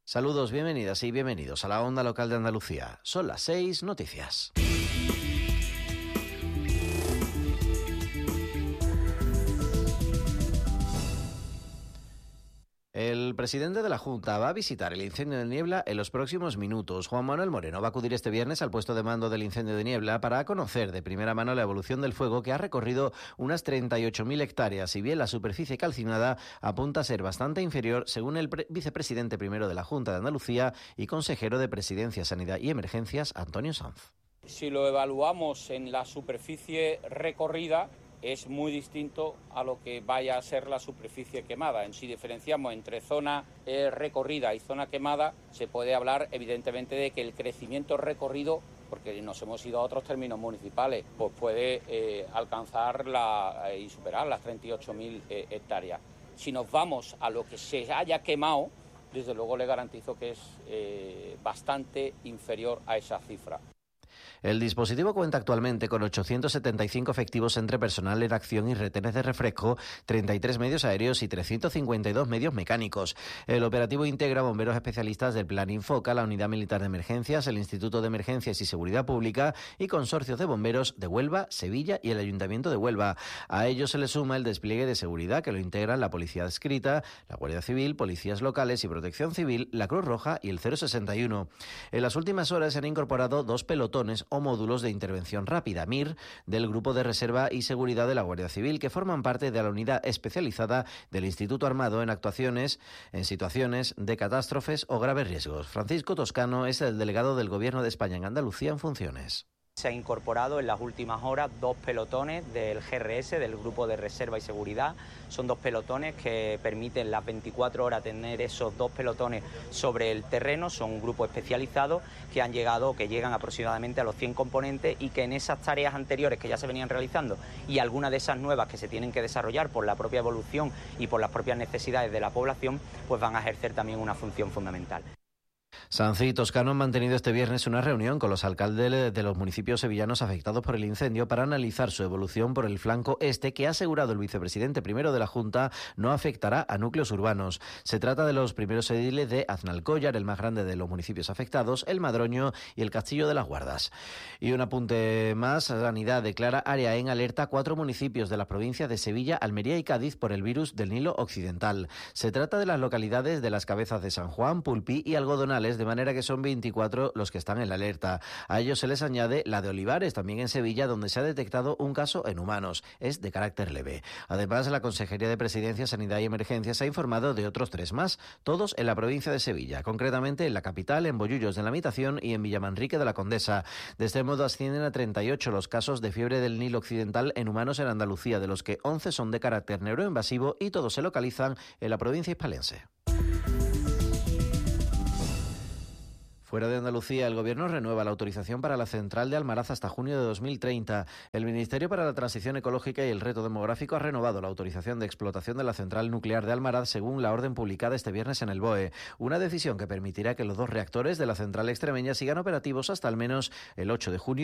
Saludos, bienvenidas y bienvenidos a la Onda Local de Andalucía. Son las 6 noticias. El presidente de la Junta va a visitar el incendio de Niebla en los próximos minutos. Juan Manuel Moreno va a acudir este viernes al puesto de mando del incendio de Niebla para conocer de primera mano la evolución del fuego que ha recorrido unas 38.000 hectáreas. Si bien la superficie calcinada apunta a ser bastante inferior, según el vicepresidente primero de la Junta de Andalucía y consejero de Presidencia, Sanidad y Emergencias, Antonio Sanz. Si lo evaluamos en la superficie recorrida, es muy distinto a lo que vaya a ser la superficie quemada. Si diferenciamos entre zona recorrida y zona quemada, se puede hablar evidentemente de que el crecimiento recorrido, porque nos hemos ido a otros términos municipales, pues puede alcanzar y superar las 38.000 hectáreas. Si nos vamos a lo que se haya quemado, desde luego le garantizo que es bastante inferior a esa cifra. El dispositivo cuenta actualmente con 875 efectivos entre personal en acción y retenes de refresco, 33 medios aéreos y 352 medios mecánicos. El operativo integra bomberos especialistas del Plan Infoca, la Unidad Militar de Emergencias, el Instituto de Emergencias y Seguridad Pública y consorcios de bomberos de Huelva, Sevilla y el Ayuntamiento de Huelva. A ello se le suma el despliegue de seguridad que lo integran la Policía Adscrita, la Guardia Civil, policías locales y Protección Civil, la Cruz Roja y el 061. En las últimas horas se han incorporado 2 pelotones o módulos de intervención rápida, MIR, del Grupo de Reserva y Seguridad de la Guardia Civil, que forman parte de la unidad especializada del Instituto Armado en situaciones de catástrofes o graves riesgos. Francisco Toscano es el delegado del Gobierno de España en Andalucía en funciones. Se ha incorporado en las últimas horas 2 pelotones del GRS, del Grupo de Reserva y Seguridad. Son 2 pelotones que permiten las 24 horas tener esos 2 pelotones sobre el terreno. Son un grupo especializado que llegan aproximadamente a los 100 componentes y que en esas tareas anteriores que ya se venían realizando y algunas de esas nuevas que se tienen que desarrollar por la propia evolución y por las propias necesidades de la población, pues van a ejercer también una función fundamental. Sanz y Toscano han mantenido este viernes una reunión con los alcaldes de los municipios sevillanos afectados por el incendio para analizar su evolución por el flanco este, que ha asegurado el vicepresidente primero de la Junta no afectará a núcleos urbanos. Se trata de los primeros ediles de Aznalcóllar, el más grande de los municipios afectados, El Madroño y el Castillo de las Guardas. Y un apunte más, Sanidad declara área en alerta 4 municipios de las provincias de Sevilla, Almería y Cádiz por el virus del Nilo Occidental. Se trata de las localidades de Las Cabezas de San Juan, Pulpí y Algodonales, de manera que son 24 los que están en la alerta. A ellos se les añade la de Olivares, también en Sevilla, donde se ha detectado un caso en humanos. Es de carácter leve. Además, la Consejería de Presidencia, Sanidad y Emergencias ha informado de otros 3 más, todos en la provincia de Sevilla, concretamente en la capital, en Bollullos de la Mitación y en Villamanrique de la Condesa. De este modo ascienden a 38 los casos de fiebre del Nilo Occidental en humanos en Andalucía, de los que 11 son de carácter neuroinvasivo y todos se localizan en la provincia hispalense. Fuera de Andalucía, el Gobierno renueva la autorización para la central de Almaraz hasta junio de 2030. El Ministerio para la Transición Ecológica y el Reto Demográfico ha renovado la autorización de explotación de la central nuclear de Almaraz según la orden publicada este viernes en el BOE. Una decisión que permitirá que los 2 reactores de la central extremeña sigan operativos hasta al menos el 8 de junio.